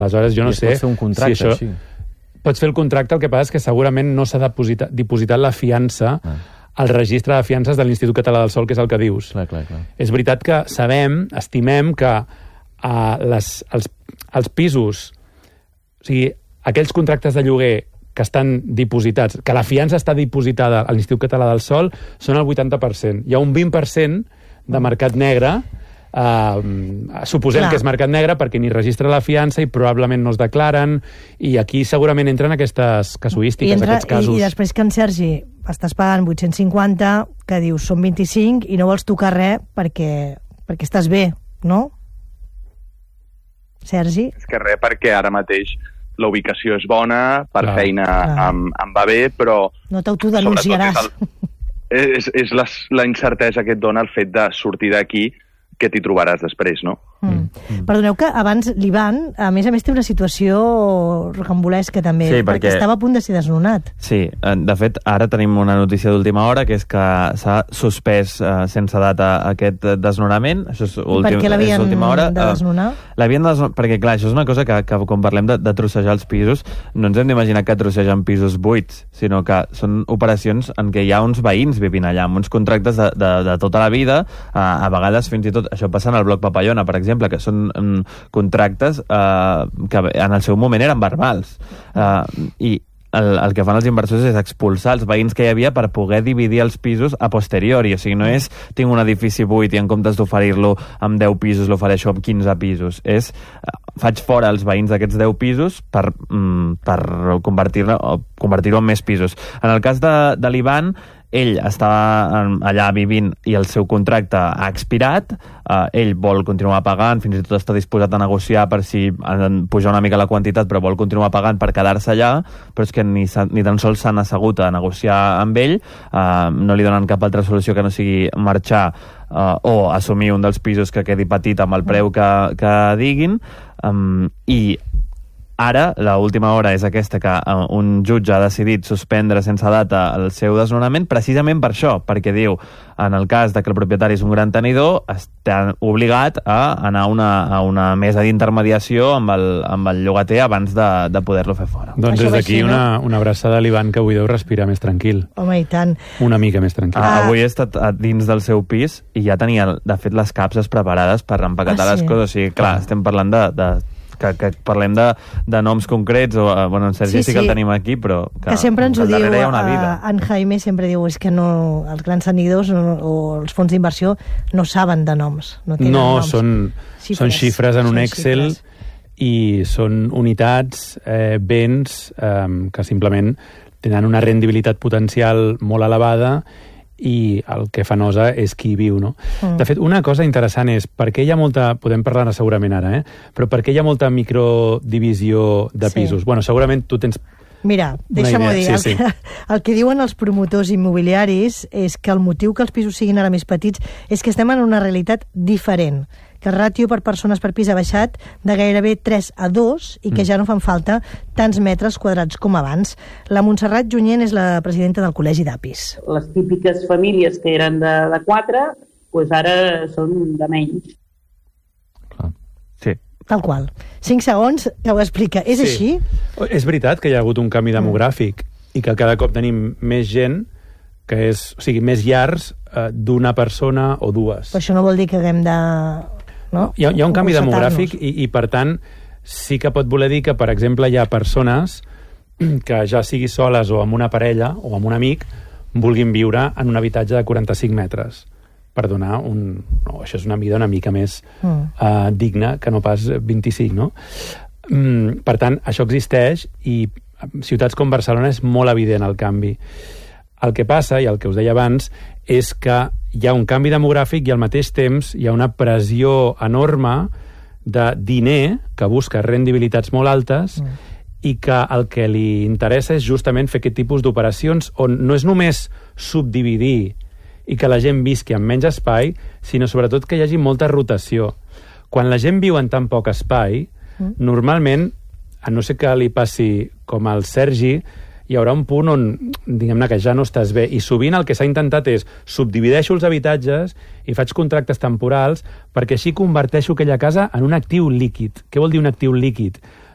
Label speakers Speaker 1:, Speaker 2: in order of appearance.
Speaker 1: Aleshores, jo no sé...
Speaker 2: Pots fer un contracte,
Speaker 1: si això...
Speaker 2: així.
Speaker 1: Pots fer el contracte, el que passa és que segurament no s'ha dipositat la fiança al registre de fiances de l'Institut Català del Sòl, que és el que dius.
Speaker 2: Clar.
Speaker 1: És veritat que estimem que els pisos, o sigui, aquells contractes de lloguer que estan dipositats, que la fiança està dipositada a l'Institut Català del Sòl, són el 80%. Hi ha un 20% de mercat negre, suposem que és mercat negre perquè ni registra la fiança i probablement no es declaren, i aquí segurament entren aquestes casuístiques, aquests casos.
Speaker 3: I després que en Sergi estàs pagant 850, que dius són 25 i no vols tocar res perquè estàs bé, no? Sergi?
Speaker 4: És que res, perquè ara mateix la ubicació és bona, per feina em va bé, però...
Speaker 3: No t'autodenunciaràs.
Speaker 4: És la incertesa que et dona el fet de sortir d'aquí, que t'hi trobaràs després, no?
Speaker 3: Perdoneu que abans l'Ivan, a més té una situació rocambolesca també, perquè estava a punt de ser desnonat.
Speaker 2: Sí, de fet, ara tenim una notícia d'última hora, que és que s'ha suspès sense data aquest desnonament. Això és
Speaker 3: per què l'havien de desnonar?
Speaker 2: L'havien de desnonar, perquè clar, això és una cosa que quan parlem de trossejar els pisos, no ens hem d'imaginar que trossegen pisos buits, sinó que són operacions en què hi ha uns veïns vivint allà, amb uns contractes de tota la vida, a vegades fins i tot, això passa en el bloc Papallona, per exemple, que són contractes que en el seu moment eren verbals. I el que fan els inversors és expulsar els veïns que hi havia per poder dividir els pisos a posteriori. O sigui, no és tinc un edifici buit i en comptes d'oferir-lo amb 10 pisos l'ofereixo amb 15 pisos. És faig fora els veïns d'aquests 10 pisos per convertir-ho en més pisos. En el cas de l'Ivan, ell estava allà vivint i el seu contracte ha expirat, ell vol continuar pagant, fins i tot està disposat a negociar per si pujar una mica la quantitat, però vol continuar pagant per quedar-se allà, però és que ni tan sols s'han assegut a negociar amb ell, no li donen cap altra solució que no sigui marxar o assumir un dels pisos que quedi petit amb el preu que diguin, i ara, l'última hora és aquesta, que un jutge ha decidit suspendre sense data el seu desnonament, precisament per això, perquè diu, en el cas de que el propietari és un gran tenidor, està obligat a anar a una mesa d'intermediació amb el llogater abans de poder-lo fer fora.
Speaker 1: Doncs des d'aquí una abraçada a l'Ivan, que avui deu respirar més tranquil.
Speaker 3: Home, i tant.
Speaker 1: Una mica més tranquil.
Speaker 2: Avui he estat dins del seu pis i ja tenia, de fet, les capses preparades per empaquetar les coses. O sigui, clar, estem parlant que parlem de noms concrets, o bueno, en Sergi sí que el tenim aquí, però
Speaker 3: que sempre ens ho diu, en Jaime sempre diu, és que no, els grans tenidors o els fons d'inversió no saben de noms, no tenen noms.
Speaker 1: Són xifres en un Excel i són unitats, béns que simplement tenen una rendibilitat potencial molt elevada i el que fa nosa és qui viu, no? De fet, una cosa interessant és per què hi ha molta... Podem parlar-ne segurament ara, però per què hi ha molta microdivisió de pisos? Bueno, segurament tu tens...
Speaker 3: Mira, deixa'm-ho dir. El que diuen els promotors immobiliaris és que el motiu que els pisos siguin ara més petits és que estem en una realitat diferent, que el ràtio per persones per pis ha baixat de gairebé 3 a 2 i que ja no fan falta tants metres quadrats com abans. La Montserrat Junyent és la presidenta del Col·legi d'Apis.
Speaker 5: Les típiques famílies que eren de 4, doncs ara són de menys.
Speaker 2: Sí.
Speaker 3: Tal qual. 5 segons que ho explica. És així?
Speaker 1: És veritat que hi ha hagut un canvi demogràfic i que cada cop tenim més gent que és, o sigui, més llars d'una persona o dues.
Speaker 3: Però això no vol dir que haguem de... No?
Speaker 1: Hi ha un canvi demogràfic i, per tant, sí que pot voler dir que, per exemple, hi ha persones que ja sigui soles o amb una parella o amb un amic vulguin viure en un habitatge de 45 metres per donar un... No, això és una mida una mica més digna que no pas 25, no? Per tant, això existeix i a ciutats com Barcelona és molt evident el canvi. El que passa, i el que us deia abans, és que hi ha un canvi demogràfic i al mateix temps hi ha una pressió enorme de diner que busca rendibilitats molt altes i que el que li interessa és justament fer aquest tipus d'operacions on no és només subdividir i que la gent visqui amb menys espai, sinó sobretot que hi hagi molta rotació. Quan la gent viu en tan poc espai, normalment, a no ser que li passi com al Sergi, hi haurà un punt on, diguem-ne, que ja no estàs bé. I sovint el que s'ha intentat és subdivideixo els habitatges i faig contractes temporals perquè així converteixo aquella casa en un actiu líquid. Què vol dir un actiu líquid?